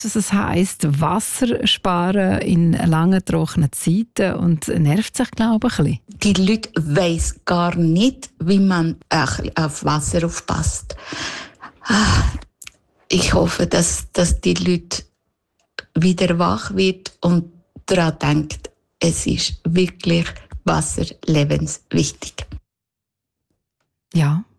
Das heisst, Wasser sparen in langen, trockenen Zeiten und nervt sich, glaube ich, ein bisschen. Die Leute weiss gar nicht, wie man auf Wasser aufpasst. Ich hoffe, dass die Leute wieder wach wird und daran denkt, es ist wirklich Wasser lebenswichtig. Ja.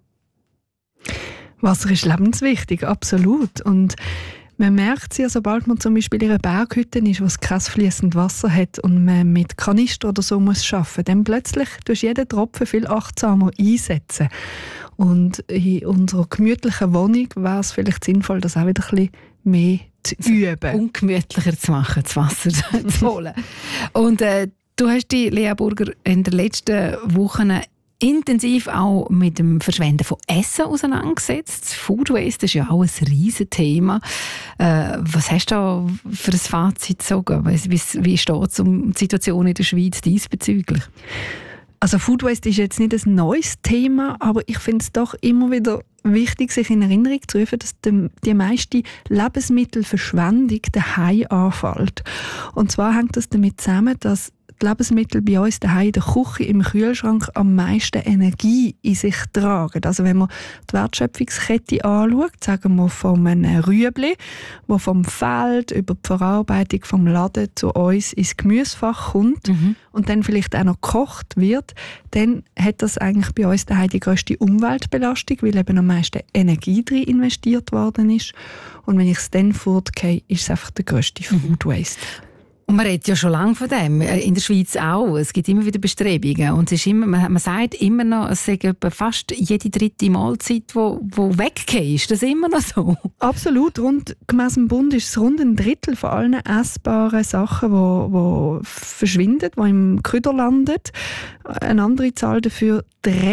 Wasser ist lebenswichtig, absolut. Und man merkt es ja, sobald man zum Beispiel in einer Berghütte ist, wo es kein fließendes Wasser hat und man mit Kanister oder so muss arbeiten, dann plötzlich tust du jeden Tropfen viel achtsamer einsetzen. Und in unserer gemütlichen Wohnung wäre es vielleicht sinnvoll, das auch wieder ein bisschen mehr zu üben. Ungemütlicher zu machen, das Wasser zu holen. Und du hast dich, Lea Burger, in den letzten Wochen intensiv auch mit dem Verschwenden von Essen auseinandergesetzt. Food Waste ist ja auch ein riesen Thema. Was hast du da für ein Fazit gezogen? Wie steht es um die Situation in der Schweiz diesbezüglich? Also Food Waste ist jetzt nicht ein neues Thema, aber ich finde es doch immer wieder wichtig, sich in Erinnerung zu rufen, dass die meiste Lebensmittelverschwendung daheim anfällt. Und zwar hängt das damit zusammen, dass die Lebensmittel bei uns daheim in der Küche, im Kühlschrank am meisten Energie in sich tragen. Also wenn man die Wertschöpfungskette anschaut, sagen wir von einem Rüebli, das vom Feld über die Verarbeitung vom Laden zu uns ins Gemüsefach kommt und dann vielleicht auch noch gekocht wird, dann hat das eigentlich bei uns daheim die grösste Umweltbelastung, weil eben am meisten Energie drin investiert worden ist. Und wenn ich es dann fortgehe, ist es einfach der grösste Food Waste. Und man redet ja schon lange von dem, in der Schweiz auch. Es gibt immer wieder Bestrebungen. Und es ist immer, man sagt immer noch, es sei etwa fast jede dritte Mahlzeit, die weggeht. Ist das immer noch so? Absolut. Gemäss dem Bund ist es rund ein Drittel von allen essbaren Sachen, die verschwinden, die im Küder landen. Eine andere Zahl dafür,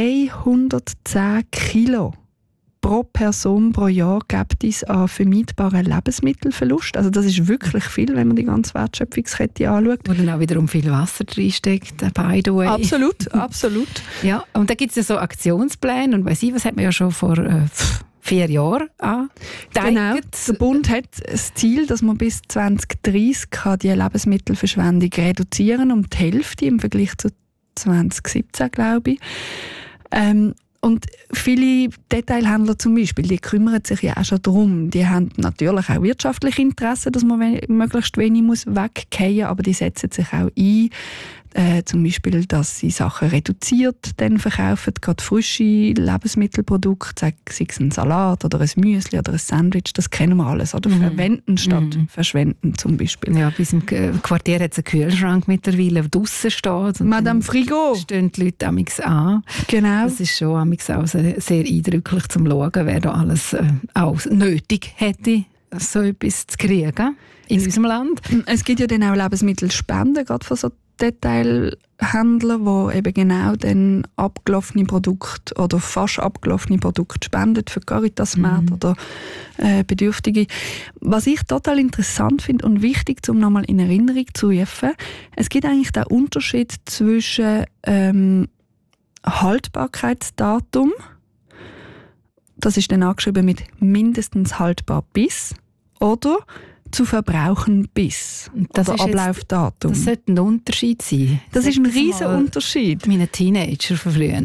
310 Kilo pro Person pro Jahr gibt es an vermeidbaren Lebensmittelverlust. Also das ist wirklich viel, wenn man die ganze Wertschöpfungskette anschaut. Wo dann auch wiederum viel Wasser drinsteckt, by the way. Absolut, absolut. Ja, und da gibt es ja so Aktionspläne und weiss ich, was hat man ja schon vor 4 Jahren an. Genau, der Bund hat das Ziel, dass man bis 2030 die Lebensmittelverschwendung reduzieren um die Hälfte im Vergleich zu 2017, glaube ich. Und viele Detailhändler zum Beispiel, die kümmern sich ja auch schon darum. Die haben natürlich auch wirtschaftliche Interessen, dass man möglichst wenig weggehen muss, aber die setzen sich auch ein, zum Beispiel, dass sie Sachen reduziert dann verkaufen, gerade frische Lebensmittelprodukte, sei es ein Salat oder ein Müsli oder ein Sandwich, das kennen wir alles. Oder verwenden statt verschwenden zum Beispiel. Ja, bei uns im Quartier hat es einen Kühlschrank mittlerweile, der draussen steht. Madame Frigo. Stehen die Leute amigs an. Genau. Das ist schon amigs auch sehr eindrücklich zum Schauen, wer da alles auch nötig hätte, so etwas zu kriegen in unserem Land. Es gibt ja dann auch Lebensmittelspenden, gerade von so Detailhändler, die eben genau dann abgelaufene Produkte oder fast abgelaufene Produkte spenden für Caritas-Märkte oder Bedürftige. Was ich total interessant finde und wichtig, um nochmal in Erinnerung zu rufen, es gibt eigentlich den Unterschied zwischen Haltbarkeitsdatum, das ist dann angeschrieben mit mindestens haltbar bis, oder zu verbrauchen bis. Das oder Ablaufdatum. Das sollte ein Unterschied sein. Das ist ein riesiger Unterschied. Meine Teenager von früher.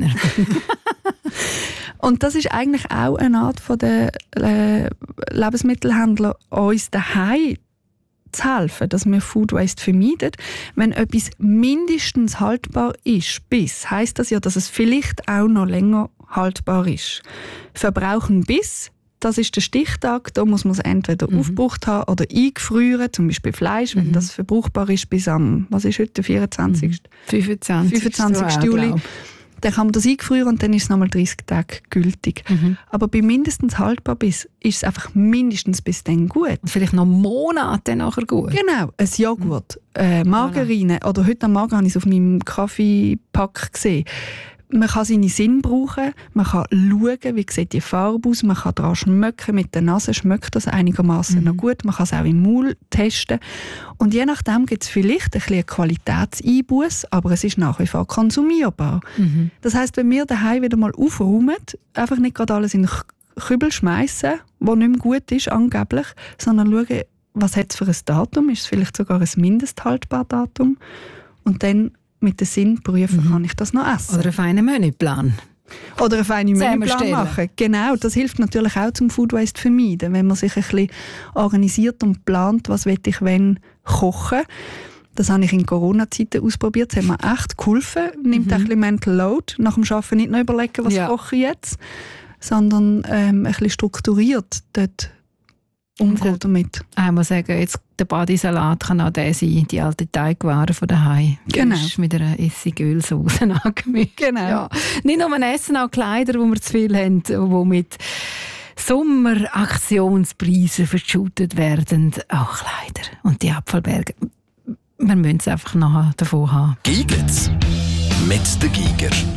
Und das ist eigentlich auch eine Art von der Lebensmittelhändler, uns daheim zu helfen, dass wir Food Waste vermeiden. Wenn etwas mindestens haltbar ist, bis, heisst das ja, dass es vielleicht auch noch länger haltbar ist. Verbrauchen bis, das ist der Stichtag, da muss man es entweder aufgebraucht haben oder eingefrieren, zum Beispiel Fleisch, wenn das verbrauchbar ist bis am, was ist heute, der 24. 25. Juli. Dann kann man das eingefrieren und dann ist es nochmal 30 Tage gültig. Aber bei mindestens haltbar bis ist es einfach mindestens bis dann gut. Und vielleicht noch Monate nachher gut. Genau, ein Joghurt, Margarine, oder heute am Morgen habe ich es auf meinem Kaffeepack gesehen. Man kann seine Sinn brauchen, man kann schauen, wie sieht die Farbe aus, man kann daran schmecken, mit der Nase schmeckt das einigermaßen noch gut, man kann es auch im Maul testen. Und je nachdem gibt es vielleicht ein bisschen Qualitätseinbuß, aber es ist nach wie vor konsumierbar. Das heisst, wenn wir daheim wieder mal aufräumen, einfach nicht gerade alles in den Kübel schmeißen, was nicht mehr gut ist, angeblich, sondern schauen, was hat es für ein Datum? Ist es vielleicht sogar ein Mindesthaltbardatum? Und dann mit dem Sinn prüfen, kann ich das noch essen? Oder einen feinen Menüplan. Oder einen feinen Menüplan machen. Genau, das hilft natürlich auch zum Food Waste vermeiden, wenn man sich ein bisschen organisiert und plant, was will ich wenn kochen. Das habe ich in Corona-Zeiten ausprobiert. Das hat mir echt geholfen. Nimmt ein bisschen Mental Load. Nach dem Arbeiten nicht noch überlegen, was koche ich jetzt, sondern ein bisschen strukturiert dort umgehen damit. Ich muss sagen, jetzt der Badisalat kann auch der sein, die alte Teigware von daheim. Genau. Mit einer Essigölsauce angemischt. Genau. Ja. Nicht nur Essen, auch Kleider, wo wir zu viel haben, die mit Sommeraktionspreisen verschüttet werden. Auch Kleider. Und die Abfallberge. Wir müssen es einfach nachher davon haben. Giget's mit der Giger.